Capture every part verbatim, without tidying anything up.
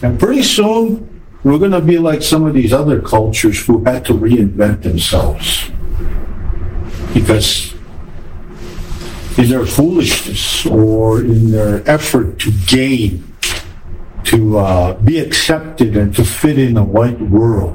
And pretty soon, we're going to be like some of these other cultures who had to reinvent themselves. Because in their foolishness or in their effort to gain, to uh, be accepted and to fit in a white world,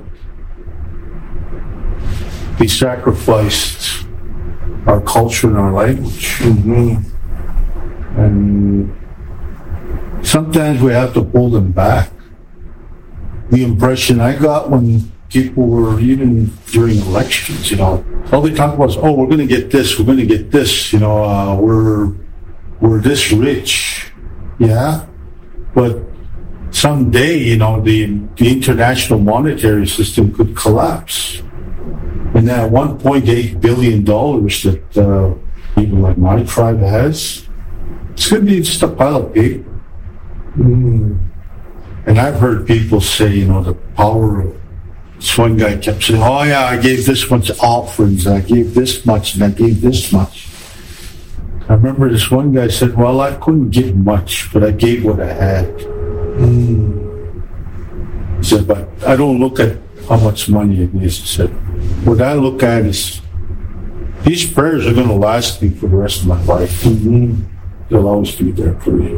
we sacrificed our culture and our language. Mm-hmm. And sometimes we have to pull them back. The impression I got when people were, even during elections, you know, all they talk about is, oh, we're going to get this, we're going to get this, you know, uh, we're, we're this rich. Yeah. But someday, you know, the, the international monetary system could collapse. And that one point eight billion dollars that uh, people like my tribe has, it's going to be just a pile of paper. Mm. And I've heard people say, you know, the power of, this one guy kept saying, oh yeah, I gave this much offerings, and I gave this much, and I gave this much. I remember this one guy said, well, I couldn't give much, but I gave what I had. Mm. He said, but I don't look at how much money it is. He said, what I look at is, these prayers are going to last me for the rest of my life. Mm-hmm. They'll always be there for me.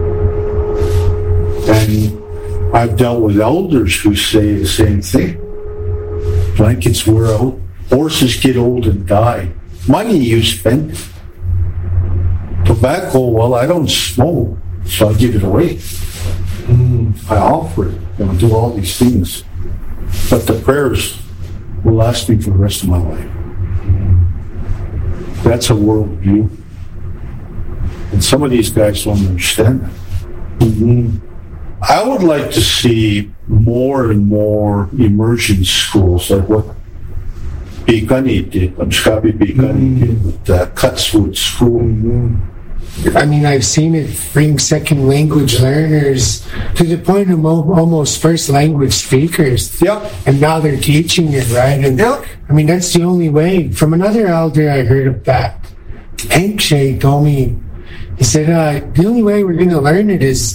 And I've dealt with elders who say the same thing. Blankets wear out, horses get old and die. Money you spend. Tobacco, well, I don't smoke, so I give it away. Mm. I offer it, and I do all these things. But the prayers will last me for the rest of my life. That's a worldview. And some of these guys don't understand that. Mm-hmm. I would like to see more and more immersion schools, like what Bikani did, Amskabi Bikani did with uh, Cutswood School. Mm-hmm. I mean, I've seen it bring second language learners to the point of mo- almost first language speakers. Yep. And now they're teaching it, right? And yep. I mean, that's the only way. From another elder I heard of that, Hank Shea told me, he said, uh, the only way we're going to learn it is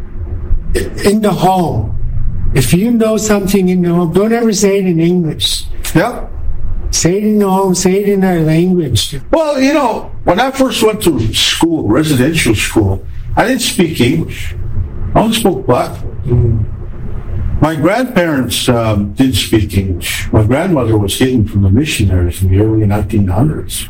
in the home. If you know something in the home, don't ever say it in English. Yep. Say it in the home, say it in our language. Well, you know, when I first went to school, residential school, I didn't speak English. I only spoke Blackfoot. Mm. My grandparents um, didn't speak English. My grandmother was hidden from the missionaries in the early nineteen hundreds.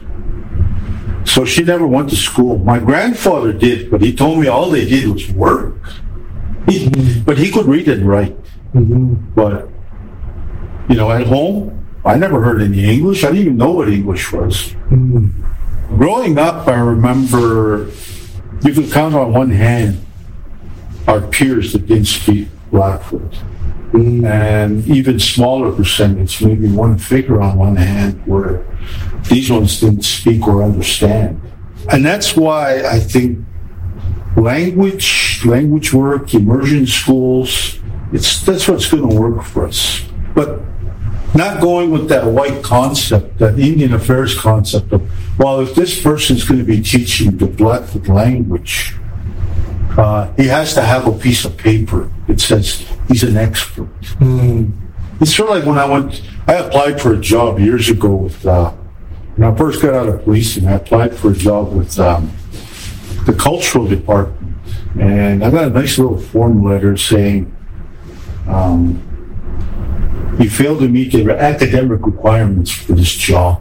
So she never went to school. My grandfather did, but he told me all they did was work. He, but he could read and write. Mm-hmm. But, you know, at home, I never heard any English. I didn't even know what English was. Mm-hmm. Growing up, I remember you could count on one hand our peers that didn't speak Blackfoot. Mm-hmm. And even smaller percentage, maybe one figure on one hand, where these ones didn't speak or understand. And that's why I think language, language work, immersion schools, it's that's what's going to work for us. But not going with that white concept, that Indian affairs concept of, well, if this person's going to be teaching the Blackfoot language, uh, he has to have a piece of paper that says he's an expert. Mm. It's sort of like when I went, I applied for a job years ago with, uh, when I first got out of policing, I applied for a job with um, the cultural department. And I got a nice little form letter saying, um, you failed to meet the academic requirements for this job.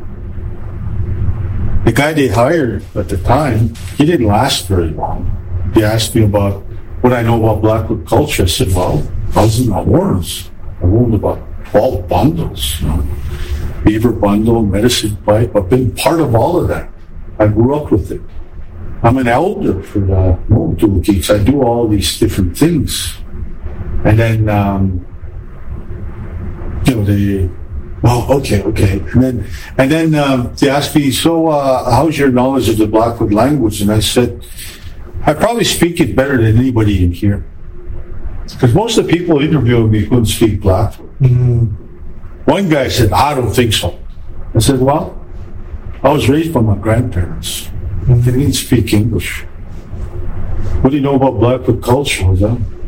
The guy they hired at the time, he didn't last very long. He asked me about what I know about Blackfoot culture. I said, well, I was in the horns. I owned about twelve bundles. You know, beaver bundle, medicine pipe. I've been part of all of that. I grew up with it. I'm an elder for the Motul Geeks. I do all these different things. And then, um, you know, they, well, okay, okay. And then, and then um, they asked me, so uh, how's your knowledge of the Blackfoot language? And I said, I probably speak it better than anybody in here. Because most of the people interviewing me couldn't speak Blackfoot. Mm-hmm. One guy said, I don't think so. I said, well, I was raised by my grandparents. They didn't speak English. What do you know about Blackfoot culture? Was that?